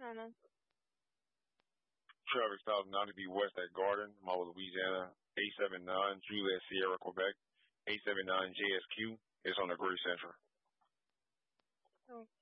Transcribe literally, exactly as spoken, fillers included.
No, no. Travis Thousand ninety B West at Garden, Mobile, Louisiana. eight seven nine Juliet Sierra, Quebec. eight seven nine J S Q. It's on the Great Central. Oh.